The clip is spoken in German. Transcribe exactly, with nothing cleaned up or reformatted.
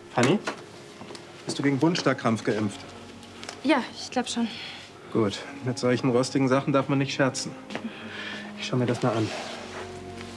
Fanny, bist du gegen Wundstarkrampf geimpft? Ja, ich glaube schon. Gut, mit solchen rostigen Sachen darf man nicht scherzen. Ich schau mir das mal an.